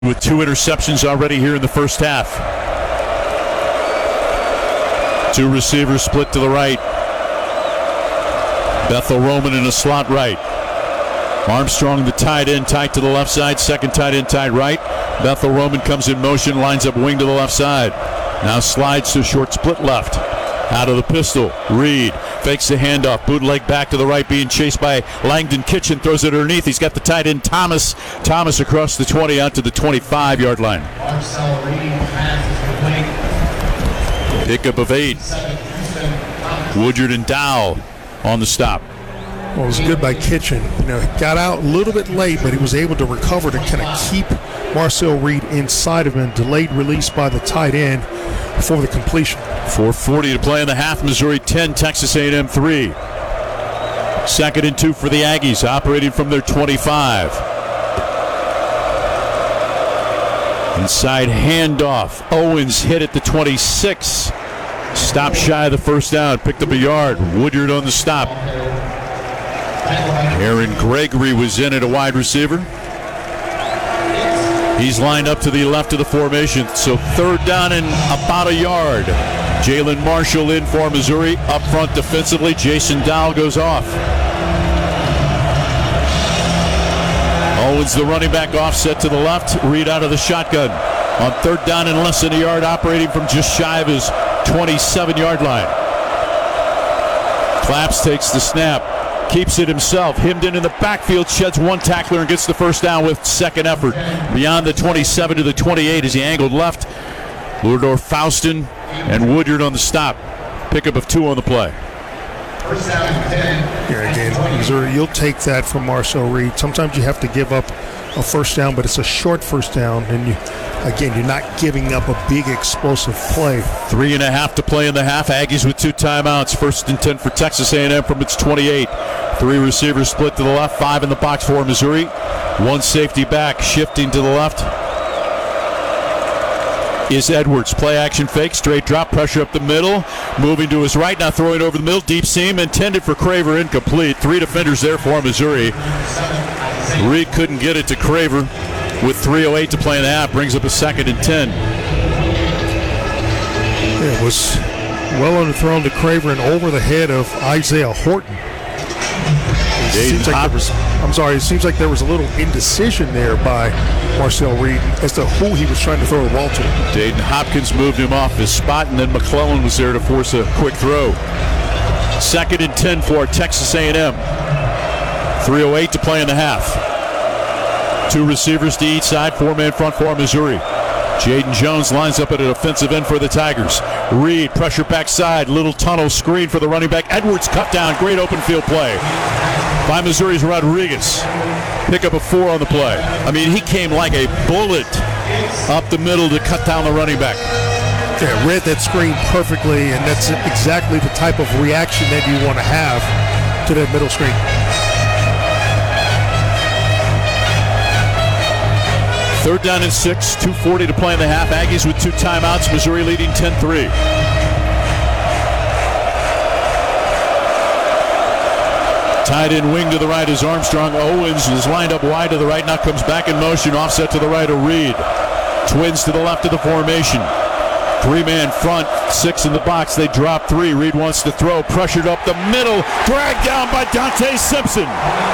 with 2 interceptions already here in the first half. 2 receivers split to the right. Bethel Roman in a slot right. Armstrong, the tight end, tight to the left side. Second tight end, tight right. Bethel Roman comes in motion, lines up wing to the left side. Now slides to short split left. Out of the pistol, Reed fakes the handoff, bootleg back to the right, being chased by Langdon Kitchen, throws it underneath. He's got the tight end Thomas across the 20 out to the 25-yard line. Pickup of 8. Woodyard and Dow on the stop. Well, it was good by Kitchen. He got out a little bit late, but he was able to recover to kind of keep Marcel Reed inside of him. Delayed release by the tight end before the completion. 4:40 to play in the half. Missouri 10, Texas A&M 3. 2nd and 2 for the Aggies, operating from their 25. Inside handoff. Owens hit at the 26. Stopped shy of the first down. Picked up a yard. Woodyard on the stop. Aaron Gregory was in at a wide receiver. He's lined up to the left of the formation. So 3rd down and about a yard. Jalen Marshall in for Missouri. Up front defensively, Jason Dow goes off. Owens, the running back, offset to the left. Reed out of the shotgun. On 3rd down and less than a yard, operating from just shy of his 27-yard line. Claps takes the snap. Keeps it himself. Hemmed in the backfield, sheds 1 tackler and gets the first down with second effort. Beyond the 27 to the 28 as he angled left. Lurador, Faustin, and Woodyard on the stop. Pickup of 2 on the play. Yeah, again, Missouri, you'll take that from Marcel Reed. Sometimes you have to give up a first down, but it's a short first down, and you're not giving up a big explosive play. 3.5 to play in the half. Aggies with 2 timeouts. 1st and 10 for Texas A&M from its 28. 3 receivers split to the left, 5 in the box for Missouri. 1 safety back, shifting to the left is Edwards. Play action fake, straight drop, pressure up the middle. Moving to his right, now throwing over the middle. Deep seam intended for Craver, incomplete. 3 defenders there for Missouri. Reed couldn't get it to Craver with 3:08 to play in the half. Brings up a 2nd and 10. It was well underthrown to Craver and over the head of Isaiah Horton. It seems like there was a little indecision there by Marcel Reed as to who he was trying to throw the ball to. Dayton Hopkins moved him off his spot, and then McClellan was there to force a quick throw. 2nd and 10 for Texas A&M. 3:08 to play in the half. 2 receivers to each side, 4-man front for Missouri. Jaden Jones lines up at an offensive end for the Tigers. Reed, pressure backside, little tunnel screen for the running back. Edwards cut down, great open field play by Missouri's Rodriguez. Pickup of 4 on the play. I mean, he came like a bullet up the middle to cut down the running back. Yeah, read that screen perfectly, and that's exactly the type of reaction that you want to have to that middle screen. 3rd down and 6, 2:40 to play in the half. Aggies with 2 timeouts. Missouri leading 10-3. Tight end wing to the right is Armstrong. Owens is lined up wide to the right, now comes back in motion. Offset to the right of Reed. Twins to the left of the formation. 3-man front, 6 in the box. They drop 3. Reed wants to throw. Pressured up the middle. Dragged down by Dante Simpson.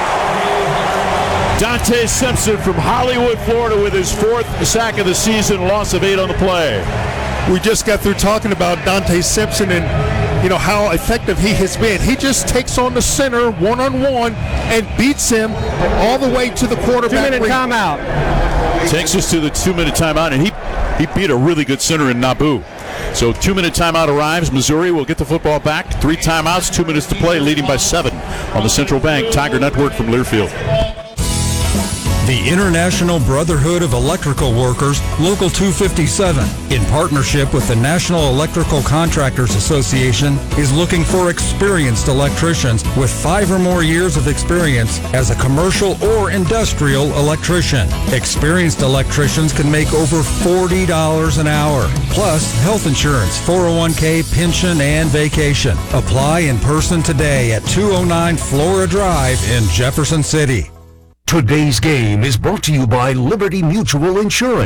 Dante Simpson from Hollywood, Florida, with his 4th sack of the season, loss of 8 on the play. We just got through talking about Dante Simpson and how effective he has been. He just takes on the center one-on-one and beats him all the way to the quarterback. 2-minute timeout. Takes us to the 2-minute timeout, and he beat a really good center in Nabu. So 2-minute timeout arrives. Missouri will get the football back. 3 timeouts, 2 minutes to play, leading by 7 on the Central Bank Tiger Network from Learfield. The International Brotherhood of Electrical Workers, Local 257, in partnership with the National Electrical Contractors Association, is looking for experienced electricians with 5 or more years of experience as a commercial or industrial electrician. Experienced electricians can make over $40 an hour, plus health insurance, 401k, pension, and vacation. Apply in person today at 209 Flora Drive in Jefferson City. Today's game is brought to you by Liberty Mutual Insurance.